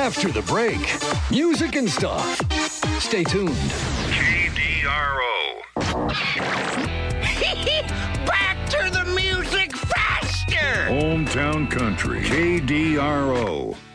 after the break. Music and stuff. Stay tuned. KDRO. Back to the music faster! Hometown Country. KDRO.